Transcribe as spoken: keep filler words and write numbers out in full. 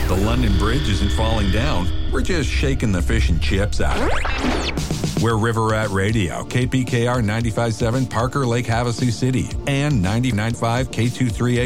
The London Bridge isn't falling down. We're just shaking the fish and chips out of it. We're River Rat Radio, K P K R ninety-five point seven, Parker Lake, Havasu City, and ninety-nine point five K two three A